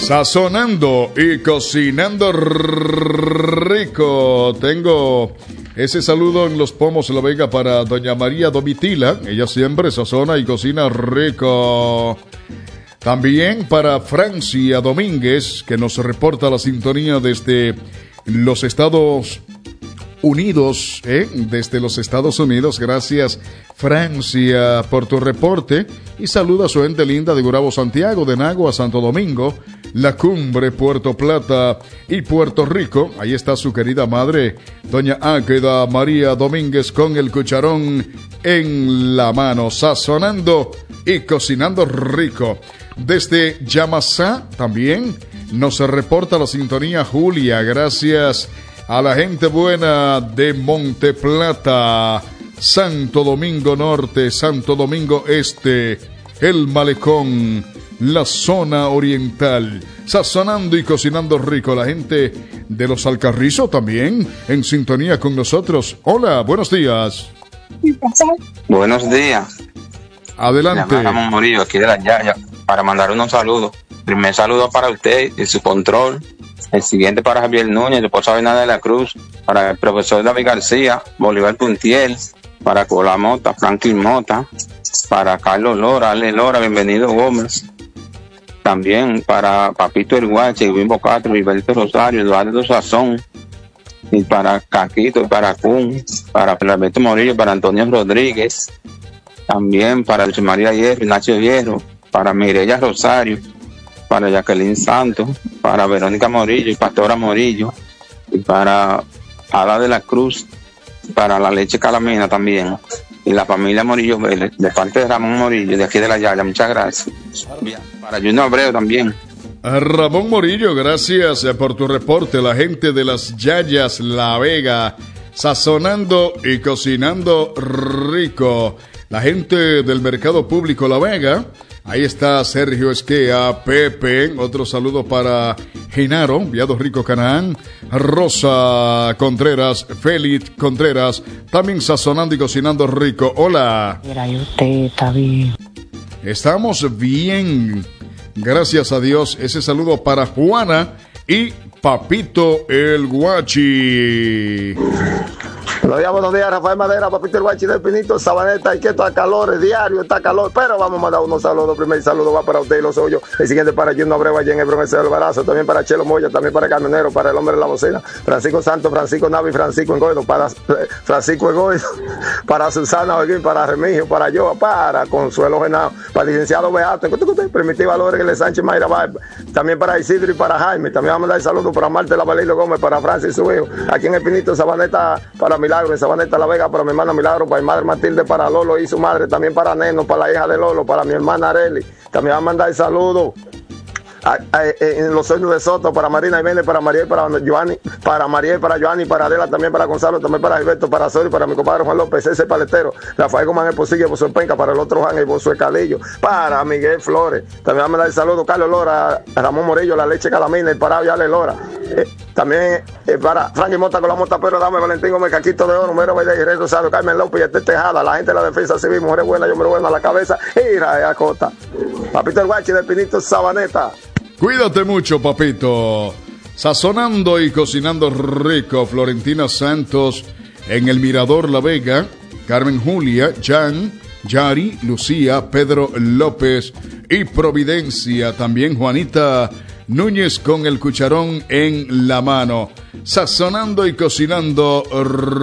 Sazonando y cocinando rico. Tengo ese saludo en Los Pomos La Vega para doña María Domitila. Ella siempre sazona y cocina rico. También para Francia Domínguez, que nos reporta la sintonía desde los Estados Unidos, desde los Estados Unidos. Gracias, Francia, por tu reporte. Y saluda a su gente linda de Gurabo, Santiago, de Nagua, Santo Domingo, La Cumbre, Puerto Plata y Puerto Rico. Ahí está su querida madre, doña Águeda María Domínguez, con el cucharón en la mano, sazonando y cocinando rico. Desde Yamasá también nos reporta la sintonía Julia. Gracias a la gente buena de Monte Plata, Santo Domingo Norte, Santo Domingo Este, El Malecón, la zona oriental, sazonando y cocinando rico. La gente de Los Alcarrizos también en sintonía con nosotros. Hola, buenos días. Buenos días. Adelante. Ramón Murillo, aquí de la Yaya, para mandar unos saludos. Primer saludo para usted y su control. El siguiente para Javier Núñez, el esposo Abinada de la Cruz, para el profesor David García, Bolívar Puntiel, para Cola Mota, Franklin Mota, para Carlos Lora, Ale Lora, bienvenido Gómez. También para Papito El Guache, Wimbo Castro, Gilberto Rosario, Eduardo Sazón, y para Caquito, y para Kun, para Alberto Morillo, para Antonio Rodríguez, también para Luis María Hierro, Ignacio Hierro, para Mireya Rosario, para Jacqueline Santos, para Verónica Morillo y Pastora Morillo, y para Ada de la Cruz, para la Leche Calamina también, y la familia Morillo Vélez, de parte de Ramón Morillo, de aquí de la Yaya. Muchas gracias. Para Junior Abreu también. Ramón Morillo, gracias por tu reporte. La gente de las Yayas La Vega, sazonando y cocinando rico. La gente del Mercado Público La Vega. Ahí está Sergio Esquea, Pepe, otro saludo para Genaro, Viado Rico Canaán, Rosa Contreras, Félix Contreras, también sazonando y cocinando rico. Hola. Mira, y usted está bien. Estamos bien, gracias a Dios. Ese saludo para Juana y Papito el Guachi. Buenos días, Rafael Madera, Papito el Guachi del Pinito, Sabaneta, y que está calor, diario está calor, pero vamos a mandar unos saludos. El primer saludo va para usted y los suyos, el siguiente para Juno Abreu allá en Hebrón, ese del Barazo, también para Chelo Moya, también para Carmenero, para el hombre de la bocina, Francisco Santos, Francisco Navi, Francisco Engoido, para Francisco Engoido, para Susana Holguín, para Remigio, para yo, para Consuelo Genao, para el licenciado Beato, Primitiva López, Sánchez Mayra Barba, también para Isidro y para Jaime, también vamos a mandar saludos para Marte Lavalilo Gómez, para Francis su hijo, aquí en el Pinito, Sabaneta, para Milagro, en Sabaneta La Vega, para mi hermana Milagro, para mi madre Matilde, para Lolo y su madre, también para Neno, para la hija de Lolo, para mi hermana Areli, también va a mandar saludos en los sueños de Soto, para Marina Jiménez, para Mariel, para Joanny, para Mariel, para Joanny, para Adela, también para Gonzalo, también para Gilberto, para Sori, para mi compadre Juan López, ese paletero, Rafael Guzmán el Posible, Bozo Penca, para el otro Juan, el Bozo Calillo, para Miguel Flores, también va a mandar saludos Carlos Lora, Ramón Morillo, la Leche Calamina, el Parado Yale Lora, también para Frankie Mota con la Mota Pero Dame, Valentín Gómez, Caquito de Oro, Mero Valle, Guerrero Rosario, Carmen López y Esté Tejada, la gente de la Defensa Civil, mujeres buenas, yo me buena a la cabeza, y Raja Cota, Papito el Guachi del Pinito Sabaneta. Cuídate mucho, papito. Sazonando y cocinando rico. Florentina Santos en el Mirador La Vega. Carmen Julia, Jan, Yari, Lucía, Pedro López y Providencia. También Juanita Núñez con el cucharón en la mano. Sazonando y cocinando